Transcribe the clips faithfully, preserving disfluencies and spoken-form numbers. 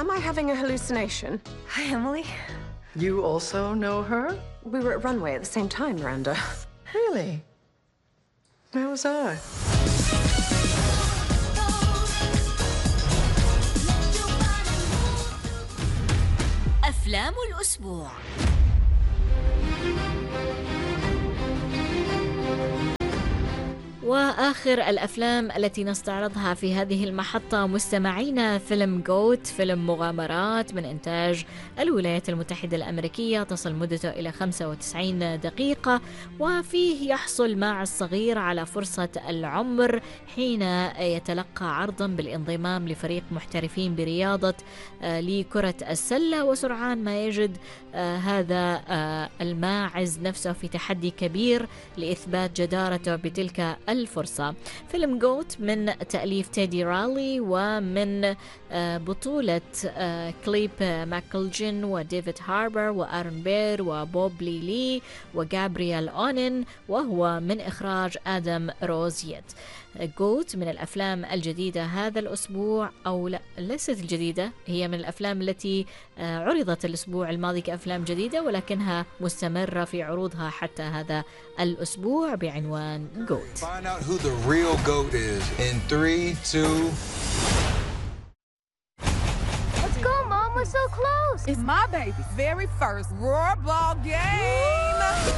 Am I having a hallucination? Hi, Emily. You also know her? We were at Runway at the same time, Miranda. Really? Where was I? أفلام الأسبوع. وآخر الأفلام التي نستعرضها في هذه المحطة مستمعينا فيلم جوت، فيلم مغامرات من إنتاج الولايات المتحدة الأمريكية، تصل مدته إلى خمسة وتسعين دقيقة، وفيه يحصل ماع الصغير على فرصة العمر حين يتلقى عرضا بالانضمام لفريق محترفين برياضة لكرة السلة، وسرعان ما يجد هذا الماعز نفسه في تحدي كبير لإثبات جدارته بتلك الفرصة. فيلم جوت من تأليف تيدي رالي ومن بطولة كليب ماكلجن وديفيد هاربر وآرون بير وبوب لي لي وجابرييل أونين، وهو من إخراج آدم روزيت. جوت من الأفلام الجديدة هذا الأسبوع، أو لا ليست الجديدة، هي من الأفلام التي عرضت الأسبوع الماضي كأفلام جديدة ولكنها مستمرة في عروضها حتى هذا الأسبوع بعنوان جوت. Find out who the real goat is in three, two. Let's go, Mom. We're so close. It's my baby's very first Roarball game.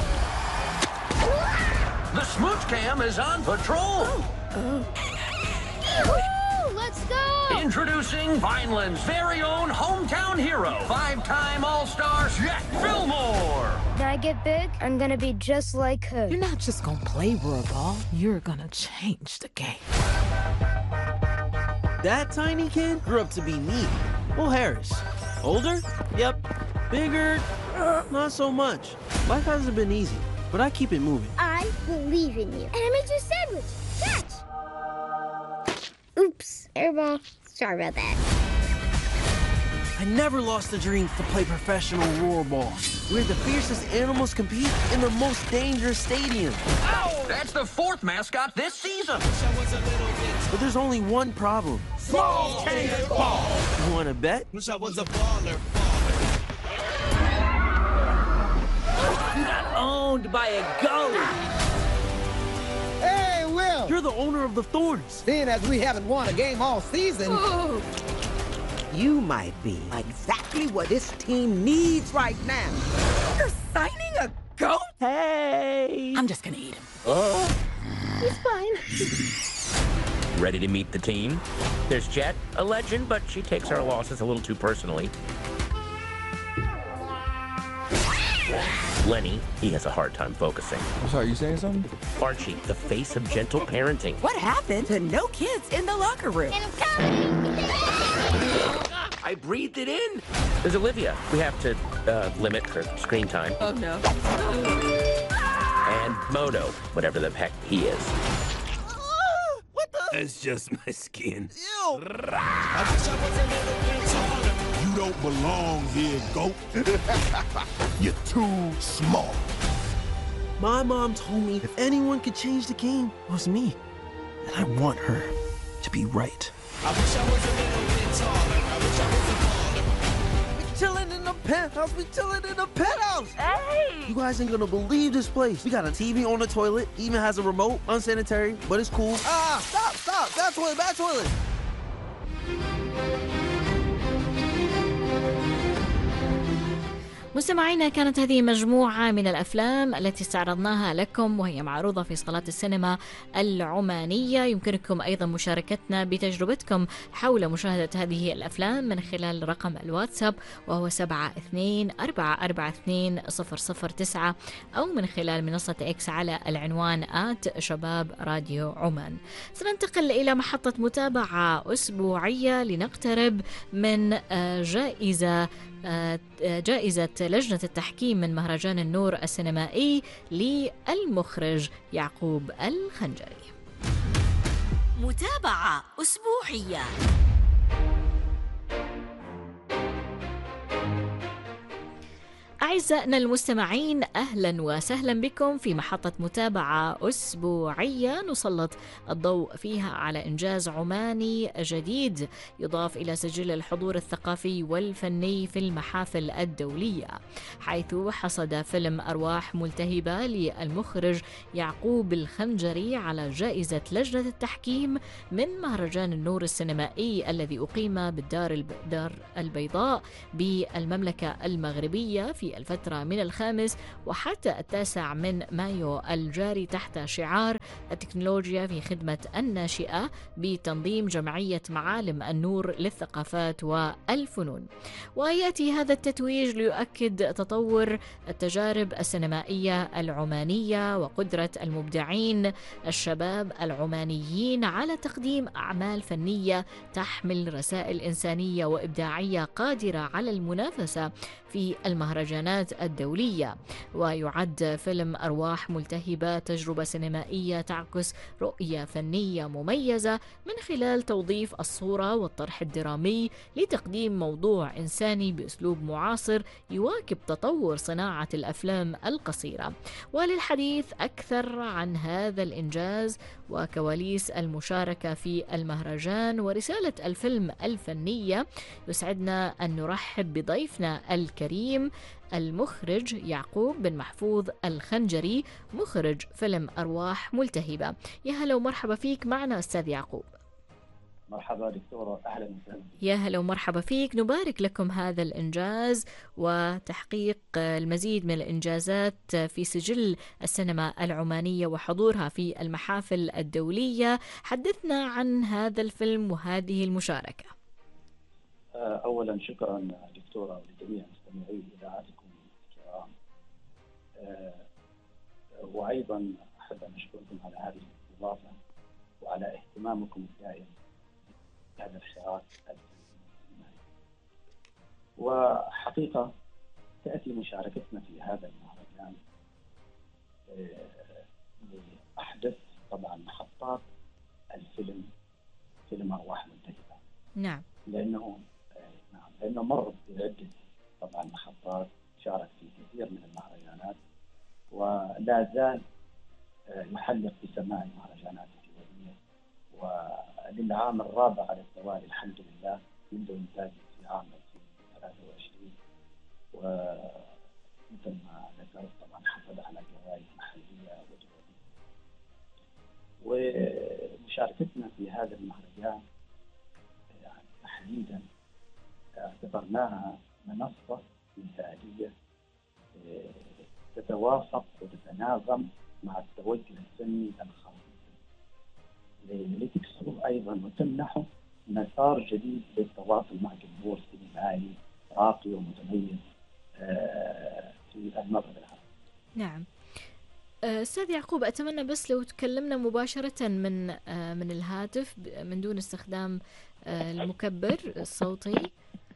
The Smooch Cam is on patrol. Oh. Woo, let's go. Introducing Vineland's very own hometown hero, five-time All-Star Jack Fillmore. When I get big, I'm gonna be just like her. You're not just gonna play Roarball. You're gonna change the game. That tiny kid grew up to be me. Will Harris. Older? Yep. Bigger? Uh, not so much. Life hasn't been easy, but I keep it moving. I believe in you. And I made you a sandwich. Catch! Oops, airball. Sorry about that. I never lost a dream to play professional Roarball, where the fiercest animals compete in the most dangerous stadium. Ow! That's the fourth mascot this season. But there's only one problem. Small tank ball. You want to bet? Wish I was a baller. You got owned by a goat. Hey, Will. You're the owner of the Thorns. Seeing as we haven't won a game all season, Oh. You might be exactly what this team needs right now. You're signing a goat? Hey! I'm just gonna eat him. Oh. He's fine. Ready to meet the team? There's Jet, a legend, but she takes her losses a little too personally. Lenny, he has a hard time focusing. I'm sorry, you saying something? Archie, the face of gentle parenting. What happened to no kids in the locker room? And I'm coming. I breathed it in. There's Olivia. We have to uh, limit her screen time. Oh, no. And Modo, whatever the heck he is. What the? it's just my skin. Ew! I wish I was a little bit taller. You don't belong here, goat. You're too small. My mom told me if anyone could change the game, it was me. And I want her to be right. I wish I was a little bit taller. I wish I was a baller. We chilling in the penthouse. We chilling in the penthouse. Hey! You guys ain't gonna believe this place. We got a T V on the toilet. Even has a remote. Unsanitary, but it's cool. Ah, stop, stop. Bad toilet, bad toilet. مستمعينا، كانت هذه مجموعة من الأفلام التي استعرضناها لكم وهي معروضة في صالات السينما العمانية. يمكنكم أيضا مشاركتنا بتجربتكم حول مشاهدة هذه الأفلام من خلال رقم الواتساب وهو سبعة اثنين أربعة أربعة اثنين صفر صفر تسعة، أو من خلال منصة إكس على العنوان آت شباب راديو عمان. سننتقل إلى محطة متابعة أسبوعية لنقترب من جائزة جائزة لجنة التحكيم من مهرجان النور السينمائي للمخرج يعقوب الخنجري. متابعة أسبوعية. أعزائنا المستمعين، أهلا وسهلا بكم في محطة متابعة أسبوعية نسلط الضوء فيها على إنجاز عماني جديد يضاف إلى سجل الحضور الثقافي والفني في المحافل الدولية، حيث حصد فيلم أرواح ملتهبة للمخرج يعقوب الخنجري على جائزة لجنة التحكيم من مهرجان النور السينمائي الذي أقيم بالدار الدار البيضاء بالمملكة المغربية في الفترة من الخامس وحتى التاسع من مايو الجاري تحت شعار التكنولوجيا في خدمة الناشئة بتنظيم جمعية معالم النور للثقافات والفنون. ويأتي هذا التتويج ليؤكد تطور التجارب السينمائية العمانية وقدرة المبدعين الشباب العمانيين على تقديم أعمال فنية تحمل رسائل إنسانية وإبداعية قادرة على المنافسة في المهرجانات الدولية. ويعد فيلم أرواح ملتهبة تجربة سينمائية تعكس رؤية فنية مميزة من خلال توظيف الصورة والطرح الدرامي لتقديم موضوع إنساني بأسلوب معاصر يواكب تطور صناعة الأفلام القصيرة. وللحديث أكثر عن هذا الإنجاز وكواليس المشاركة في المهرجان ورسالة الفيلم الفنية، يسعدنا أن نرحب بضيفنا الكريم المخرج يعقوب بن محفوظ الخنجري، مخرج فيلم أرواح ملتهبة. يا هلا ومرحبا فيك معنا أستاذ يعقوب. مرحبا دكتورة، أهلا وسهلا. يا هلا ومرحبا فيك. نبارك لكم هذا الإنجاز وتحقيق المزيد من الإنجازات في سجل السينما العمانية وحضورها في المحافل الدولية. حدثنا عن هذا الفيلم وهذه المشاركة. أولا شكرا دكتورة ولجميع مستمعي إذاعتكم الكرام، وأيضا أحب أن أشكركم على هذه الاستضافة وعلى اهتمامكم الدائم هذا الحراك السينمائي. وحقيقة تأتي مشاركتنا في هذا المهرجان لأحدث طبعا محطات الفيلم فيلم أرواح ملتهبة. نعم. لأنه نعم لأنه مر بعدة طبعا محطات، شارك في كثير من المهرجانات ولا زال يحلق بسماع المهرجانات الدولية، وللعام الرابع على التوالي الحمد لله منذ إنتاجه في عام ألفين وثلاثة وعشرين، ومثل ما ذكرت طبعا حصل على جوائز محلية ودولية. ومشاركتنا في هذا المهرجان يعني تحديدا اعتبرناها منصة مثالية تتوافق وتتناغم مع التوجه الفني الخاص لتكسب أيضا وتمنحه مسار جديد للتواصل مع جمهور سينمائي راقي ومتميز في المغرب العربي. نعم. أستاذ يعقوب، أتمنى بس لو تكلمنا مباشرة من من الهاتف من دون استخدام المكبر الصوتي،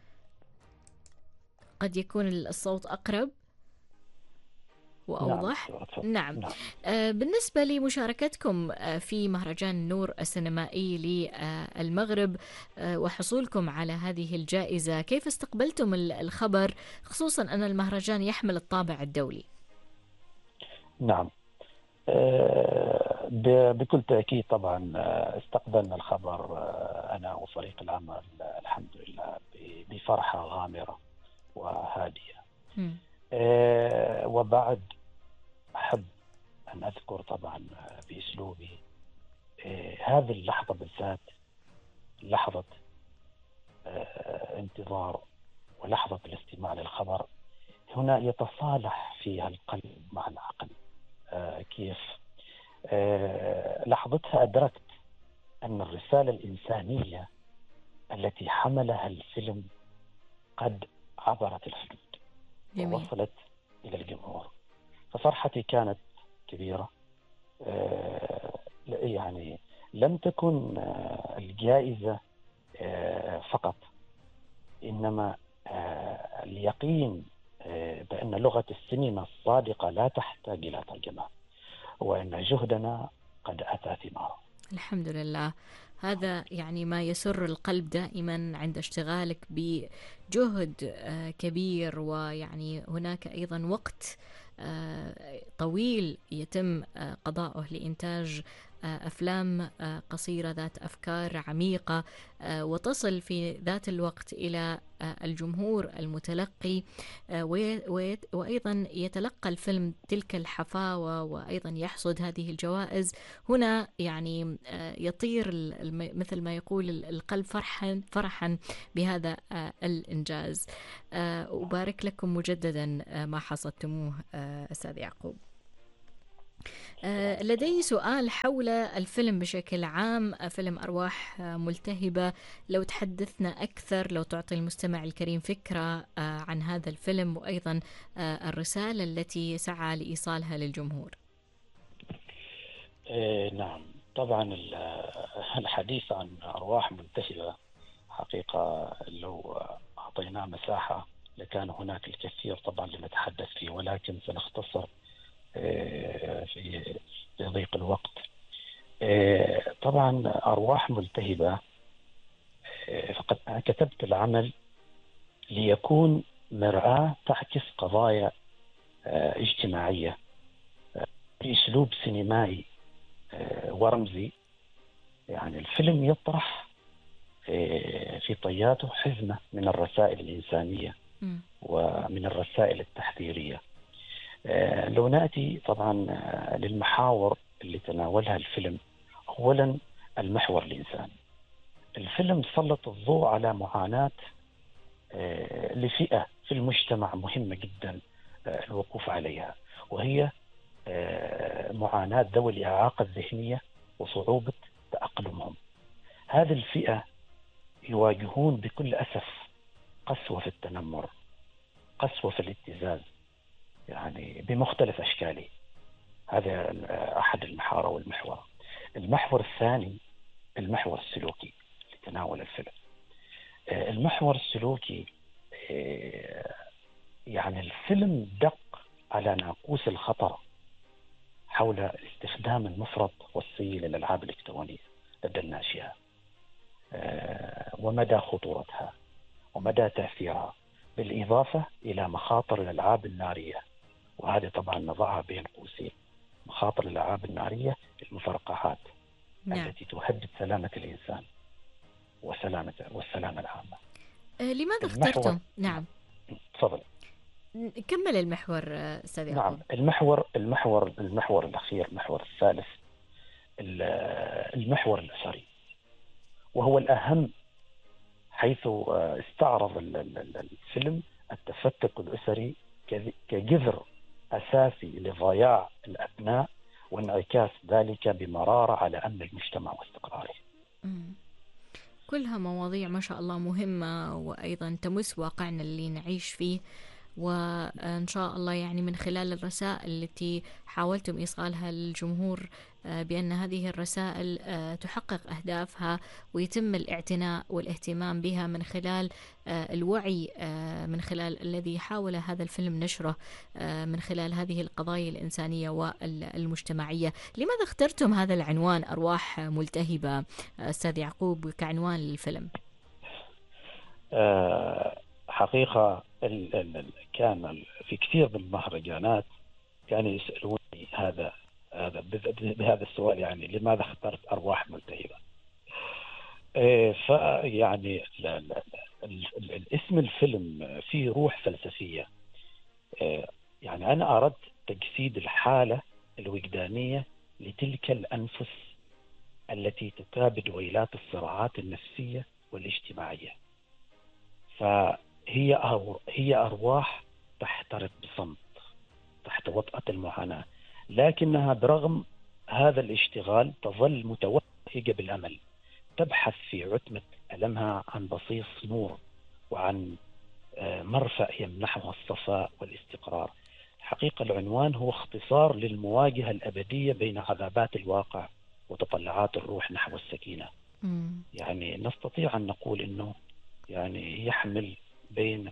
قد يكون الصوت أقرب وأوضح. نعم. نعم. نعم. آه بالنسبة لمشاركتكم آه في مهرجان النور السينمائي للمغرب آه وحصولكم على هذه الجائزة، كيف استقبلتم الخبر خصوصا أن المهرجان يحمل الطابع الدولي؟ نعم، آه بكل تأكيد طبعا استقبلنا الخبر آه أنا وفريق العمل الحمد لله بفرحة غامرة وهادئة. آه وبعد أحب أن أذكر طبعا بأسلوبي آه هذه اللحظة بالذات لحظة آه انتظار ولحظة الاستماع للخبر، هنا يتصالح فيها القلب مع العقل. آه كيف آه لحظتها أدركت أن الرسالة الإنسانية التي حملها الفيلم قد عبرت الحدود ووصلت إلى الجمهور. ففرحتي كانت كبيرة. آه يعني لم تكن آه الجائزة آه فقط، إنما آه اليقين آه بأن لغة السينما الصادقة لا تحتاج إلى ترجمة، وأن جهدنا قد أتى ثماره. الحمد لله. هذا يعني ما يسر القلب دائما عند اشتغالك بجهد كبير، ويعني هناك أيضا وقت طويل يتم قضاؤه لإنتاج أفلام قصيرة ذات أفكار عميقة وتصل في ذات الوقت إلى الجمهور المتلقي، وأيضا يتلقى الفيلم تلك الحفاوة وأيضا يحصد هذه الجوائز. هنا يعني يطير مثل ما يقول القلب فرحا فرحا بهذا الإنجاز. أبارك لكم مجددا ما حصدتموه أستاذ يعقوب. آه لدي سؤال حول الفيلم بشكل عام، فيلم أرواح ملتهبة. لو تحدثنا أكثر، لو تعطي المستمع الكريم فكرة آه عن هذا الفيلم، وأيضا آه الرسالة التي سعى لإيصالها للجمهور. آه نعم، طبعا الحديث عن أرواح ملتهبة حقيقة لو أعطيناه مساحة لكان هناك الكثير طبعا لنتحدث فيه، ولكن سنختصر في ضيق الوقت. طبعا أرواح ملتهبة فقد كتبت العمل ليكون مرآة تعكس قضايا اجتماعية بأسلوب سينمائي ورمزي. يعني الفيلم يطرح في طياته حزمة من الرسائل الإنسانية ومن الرسائل التحذيرية. لو نأتي طبعا للمحاور اللي تناولها الفيلم، أولا المحور الإنساني. الفيلم سلط الضوء على معاناة لفئة في المجتمع مهمة جدا الوقوف عليها، وهي معاناة ذوي الإعاقة الذهنية وصعوبة تأقلمهم. هذه الفئة يواجهون بكل أسف قسوة في التنمر، قسوة في الابتزاز، يعني بمختلف أشكاله. هذا أحد المحاور والمحور. المحور الثاني المحور السلوكي اللي تناول الفيلم. المحور السلوكي يعني الفيلم دق على ناقوس الخطر حول الاستخدام المفرط والسيء للألعاب الإلكترونية لدى الناشئة، ومدى خطورتها ومدى تأثيرها، بالإضافة إلى مخاطر الألعاب النارية. وهذا طبعا نضعها بين قوسين، مخاطر الألعاب النارية المفرقعات نعم. التي تهدد سلامة الإنسان وسلامة والسلامة العامة. أه لماذا اخترتم؟ نعم تفضل كمل المحور أستاذ يعقوب. نعم، المحور المحور المحور الأخير، المحور الثالث، المحور الأسري، وهو الأهم، حيث استعرض الفيلم التفتت الأسري كجذر أساسي لضياع الأبناء وانعكاس ذلك بمرارة على أمن المجتمع واستقراره. كلها مواضيع ما شاء الله مهمة، وأيضا تمس واقعنا اللي نعيش فيه، وإن شاء الله يعني من خلال الرسائل التي حاولتم إيصالها للجمهور بأن هذه الرسائل تحقق أهدافها ويتم الاعتناء والاهتمام بها من خلال الوعي، من خلال الذي حاول هذا الفيلم نشره من خلال هذه القضايا الإنسانية والمجتمعية. لماذا اخترتم هذا العنوان أرواح ملتهبة أستاذ يعقوب كعنوان للفيلم؟ أه حقيقة ال ال كان في كثير من المهرجانات كانوا يسألوني هذا هذا بهذا السؤال، يعني لماذا اخترت أرواح ملتهبة؟ إيه فيعني الاسم الفيلم فيه روح فلسفية. إيه يعني أنا أردت تجسيد الحالة الوجدانية لتلك الأنفس التي تكابد ويلات الصراعات النفسية والاجتماعية. فهي أرو... هي أرواح تحترق بصمت تحت وطأة المعاناة، لكنها برغم هذا الاشتغال تظل متوهجة بالأمل، تبحث في عتمة ألمها عن بصيص نور وعن مرفأ يمنحها الصفاء والاستقرار. حقيقة العنوان هو اختصار للمواجهة الأبدية بين عذابات الواقع وتطلعات الروح نحو السكينة. م. يعني نستطيع أن نقول أنه يعني يحمل بين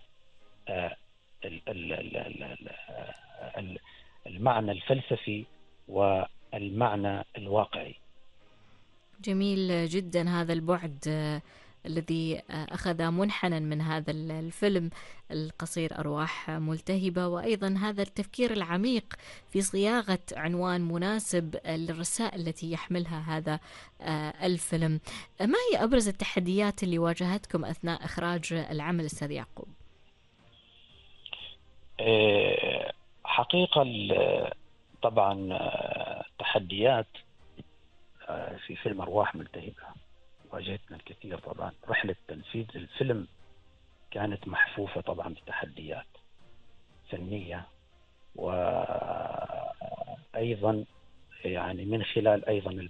المعنى الفلسفي والمعنى الواقعي. جميل جدا هذا البعد الذي أخذ منحنى من هذا الفيلم القصير أرواح ملتهبة، وأيضا هذا التفكير العميق في صياغة عنوان مناسب للرسائل التي يحملها هذا الفيلم. ما هي أبرز التحديات اللي واجهتكم أثناء إخراج العمل أستاذ يعقوب؟ حقيقة طبعا تحديات في فيلم أرواح ملتهبة واجهتنا الكثير. طبعا رحلة تنفيذ الفيلم كانت محفوفة طبعا بتحديات فنية، وأيضا يعني من خلال أيضا